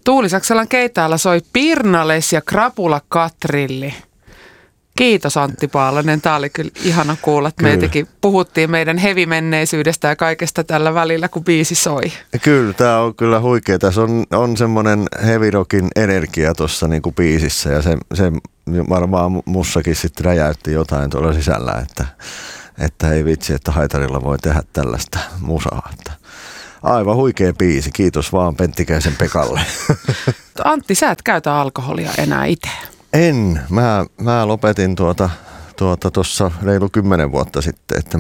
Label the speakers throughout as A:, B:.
A: Tuuli Saksalan keitaalla soi Pirnales ja Krapula Katrilli. Kiitos Antti Paalanen. Tämä oli kyllä ihana kuulla, että meitäkin puhuttiin meidän heavy-menneisyydestä ja kaikesta tällä välillä, kun biisi soi.
B: Kyllä, tämä on kyllä huikea. Tässä on semmoinen heavy rockin energia tuossa niinku biisissä ja se varmaan mussakin sitten räjäytti jotain tuolla sisällä, että ei vitsi, että haitarilla voi tehdä tällaista musaa. Aivan huikea biisi. Kiitos vaan Penttikäisen Pekalle.
A: Antti, sä et käytä alkoholia enää itse.
B: En. Mä lopetin tuossa reilu 10 vuotta sitten, että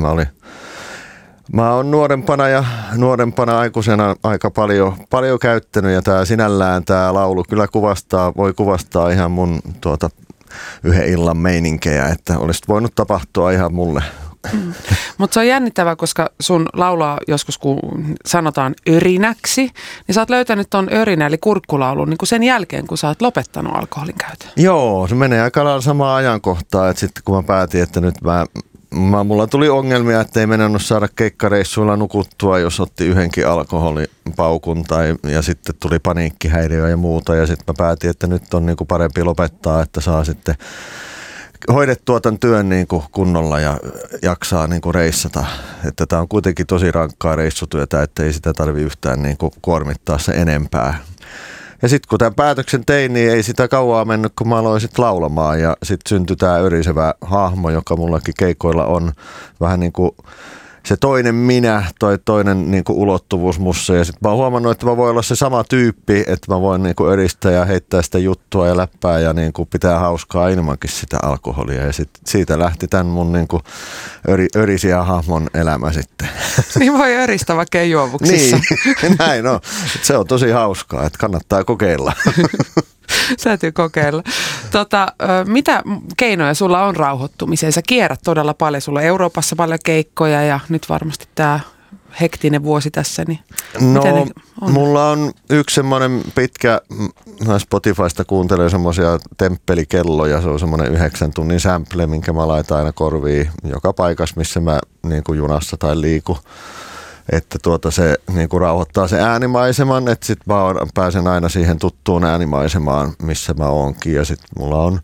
B: mä oon nuorempana aikuisena aika paljon käyttänyt ja sinällään tää laulu kyllä voi kuvastaa ihan mun yhden illan meininkejä, että olisi voinut tapahtua ihan mulle.
A: Mutta se on jännittävää, koska sun laulaa joskus, kun sanotaan örinäksi, niin sä oot löytänyt ton örinä eli kurkkulaulun niin kuin sen jälkeen, kun sä oot lopettanut alkoholin käytön.
B: Joo, se menee aika lailla samaan ajankohtaan, että sitten kun mä päätin, että nyt mulla tuli ongelmia, että ei mennyt saada keikkareissuilla nukuttua, jos otti yhdenkin alkoholipaukun ja sitten tuli paniikkihäiriö ja muuta ja sitten mä päätin, että nyt on niin kuin parempi lopettaa, että saa sitten hoidettua tämän työn niin kuin kunnolla ja jaksaa niin kuin reissata. Että tämä on kuitenkin tosi rankkaa reissutyötä, että ei sitä tarvitse yhtään niin kuin kuormittaa se enempää. Ja sitten kun tämän päätöksen tein, niin ei sitä kauaa mennyt, kun mä aloin sitten laulamaan. Ja sitten syntyi tämä örisevä hahmo, joka mullakin keikoilla on vähän niin kuin se toinen minä, toinen niin kuin ulottuvuus mussa. Ja sitten mä oon huomannut, että mä voin olla se sama tyyppi, että mä voin niin kuin öristää ja heittää sitä juttua ja läppää ja niin kuin pitää hauskaa ilmankin sitä alkoholia. Ja sitten siitä lähti tämän mun niin kuin örisiä hahmon elämä sitten.
A: Niin voi öristä vaikka ei juovuksissa.
B: Niin, näin on. Se on tosi hauskaa, että kannattaa kokeilla.
A: Täytyy kokeilla. Mitä keinoja sulla on rauhoittumiseen? Sä kierrät todella paljon. Sulla on Euroopassa paljon keikkoja ja nyt varmasti tämä hektinen vuosi tässä. Niin
B: no, mulla on yksi semmoinen pitkä, mä Spotifysta kuuntelen semmoisia temppelikelloja. Se on semmoinen 9 tunnin sample, minkä mä laitan aina korviin joka paikassa, missä mä niin kuin junassa tai liiku. Että se niinku rauhoittaa se äänimaiseman, että sit mä pääsen aina siihen tuttuun äänimaisemaan, missä mä oonkin. Ja sit mulla on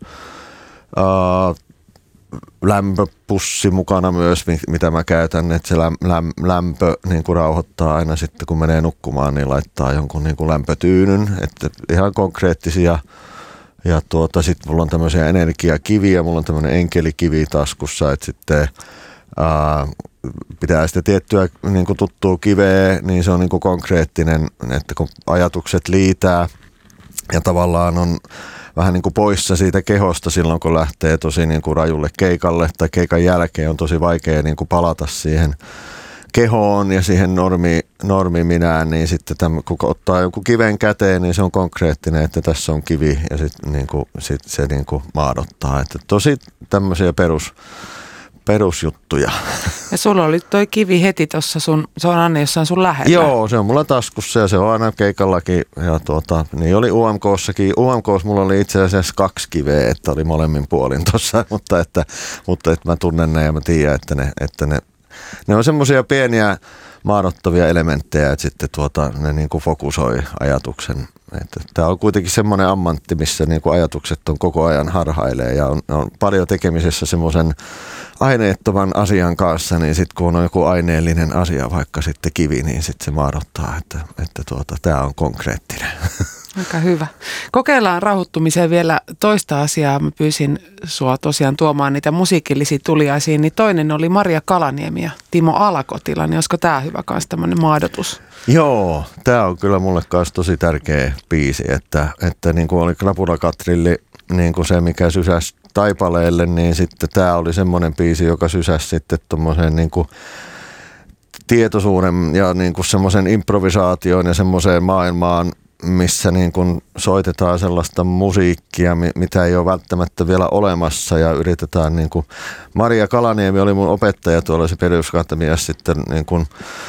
B: lämpöpussi mukana myös, mitä mä käytän, että se lämpö niinku rauhoittaa aina sitten, kun menee nukkumaan, niin laittaa jonkun niinku lämpötyynyn, että ihan konkreettisia. Ja sit mulla on tämmöisiä energiakiviä, mulla on tämmöinen enkelikivi taskussa, että sitten pitää sitä tiettyä niin kuin tuttua kiveä, niin se on niin kuin konkreettinen, että kun ajatukset liitää ja tavallaan on vähän niin kuin poissa siitä kehosta silloin, kun lähtee tosi niin kuin rajulle keikalle tai keikan jälkeen on tosi vaikea niin kuin palata siihen kehoon ja siihen normiminään, niin sitten kun ottaa joku kiven käteen, niin se on konkreettinen, että tässä on kivi ja sitten niin se niin kuin maadottaa. Että tosi tämmöisiä perusjuttuja. Ja
A: sulla oli toi kivi heti tuossa se on aina jossain sun lähellä.
B: Joo, se on mulla taskussa ja se on aina keikallakin. Ja niin oli UMKssakin. UMKs mulla oli itse asiassa 2 kiveä, että oli molemmin puolin tuossa, mutta että mä tunnen ne ja mä tiedän, että ne on semmoisia pieniä maadottavia elementtejä, että sitten ne niin kuin fokusoi ajatuksen. Tämä on kuitenkin semmoinen ammantti, missä niin kuin ajatukset on koko ajan harhailee ja on paljon tekemisessä semmoisen aineettoman asian kanssa, niin sitten kun on joku aineellinen asia, vaikka sitten kivi, niin sitten se maadottaa, että tämä on konkreettinen.
A: Aika hyvä. Kokeillaan rauhoittumiseen vielä toista asiaa. Mä pyysin sua tosiaan tuomaan niitä musiikillisia tuliaisiin, niin toinen oli Maria Kalaniemi ja Timo Alakotila, niin olisiko tämä hyvä kanssa tämmöinen maadotus?
B: Joo, tämä on kyllä mulle kanssa tosi tärkeä biisi, että niin kuin oli Krapula Katrilli, niin kuin se mikä sysäsi taipaleelle, niin sitten tämä oli semmoinen biisi, joka sysäsi sitten tuommoiseen niin kuin tietoisuuden ja niin kuin semmoisen improvisaation ja semmoiseen maailmaan, missä niin kuin soitetaan sellaista musiikkia, mitä ei ole välttämättä vielä olemassa ja yritetään niin kuin Maria Kalaniemi oli mun opettaja tuolla se Perusakatemiassa sitten niin kuin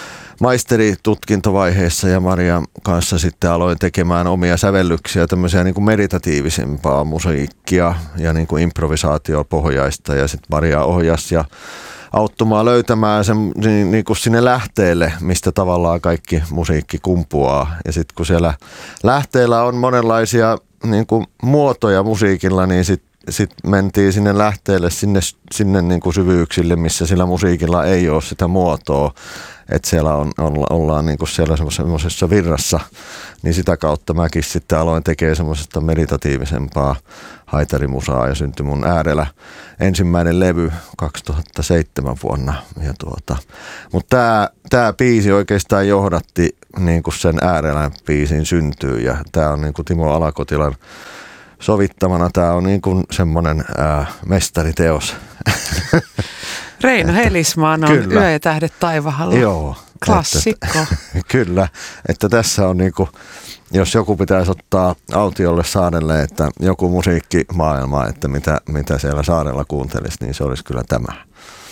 B: maisteritutkintovaiheessa ja Marian kanssa sitten aloin tekemään omia sävellyksiä, tämmöisiä niin kuin meditatiivisempaa musiikkia ja niin kuin improvisaatiopohjaista ja sitten Maria ohjasi ja auttamaan löytämään sen niin kuin sinne lähteelle, mistä tavallaan kaikki musiikki kumpuaa. Ja sitten kun siellä lähteellä on monenlaisia niin kuin muotoja musiikilla, niin sitten mentiin sinne lähteelle, sinne niin kuin syvyyksille, missä sillä musiikilla ei ole sitä muotoa. Että siellä ollaan niin kuin siellä semmoisessa virrassa, niin sitä kautta mäkin sitten aloin tekemään semmoisesta meditatiivisempaa haitarimusaa ja syntyi mun äärellä ensimmäinen levy 2007 vuonna. Mutta tämä biisi oikeastaan johdatti niin kuin sen äärellä biisin syntyy ja tämä on niin kuin Timo Alakotilan sovittamana, tämä on niin kuin semmoinen mestariteos.
A: Reino Helismaan on kyllä. Yö ja tähdet taivahalla.
B: Joo.
A: Klassikko.
B: Kyllä, että tässä on niinku, jos joku pitäisi ottaa autiolle saarelle, että joku musiikkimaailma, että mitä siellä saarella kuuntelisi, niin se olisi kyllä tämä.